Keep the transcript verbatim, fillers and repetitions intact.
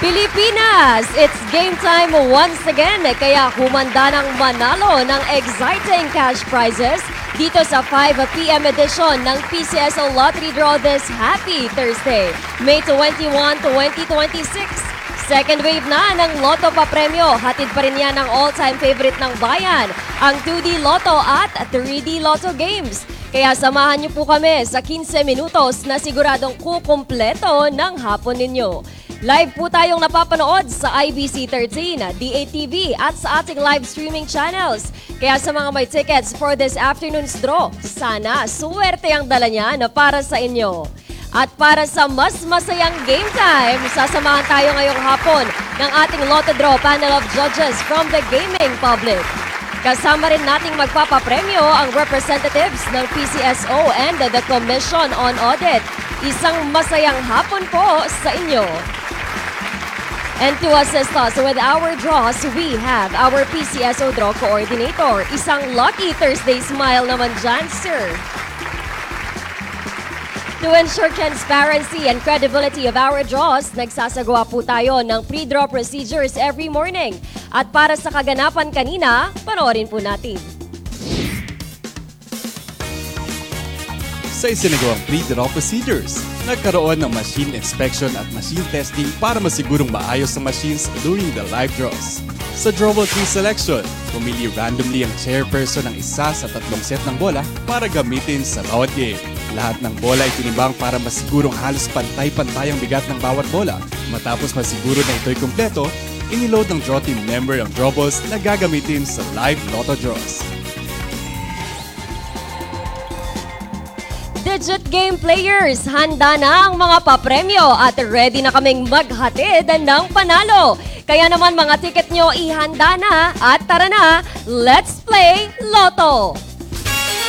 Pilipinas! It's game time once again, kaya humanda ng manalo ng exciting cash prizes dito sa five p m edition ng P C S O Lottery Draw this happy Thursday, May twenty-first, twenty twenty-six. Second wave na ng Lotto Papremyo. Hatid pa rin yan ang all-time favorite ng bayan, ang two D Lotto at three D Lotto games. Kaya samahan niyo po kami sa fifteen minutos na siguradong kukumpleto ng hapon ninyo. Live po tayong napapanood sa I B C thirteen, D A T V at sa ating live streaming channels. Kaya sa mga may tickets for this afternoon's draw, sana suwerte ang dala niya na para sa inyo. At para sa mas masayang game time, sasamahan tayo ngayong hapon ng ating Lotto Draw panel of judges from the gaming public. Kasama rin nating magpapapremyo ang representatives ng P C S O and the Commission on Audit. Isang masayang hapon po sa inyo. And to assist us with our draws, we have our P C S O Draw Coordinator. Isang lucky Thursday smile naman dyan, sir. To ensure transparency and credibility of our draws, nagsasagawa po tayo ng pre-draw procedures every morning. At para sa kaganapan kanina, panoorin po natin. Sa isinagawang pre-draw procedures, nagkaroon ng machine inspection at machine testing para masigurong maayos ang machines during the live draws. Sa drawable tree selection, pumili randomly ang chairperson ng isa sa tatlong set ng bola para gamitin sa bawat game. Lahat ng bola ay tinimbang para masigurong halos pantay-pantay ang bigat ng bawat bola. Matapos masiguro na ito'y kumpleto, iniload ng draw team member ang drawballs na gagamitin sa live lotto draws. Digit game players, handa na ang mga papremyo at ready na kaming maghatid ng panalo. Kaya naman mga ticket nyo ihanda na at tara na, let's play Lotto!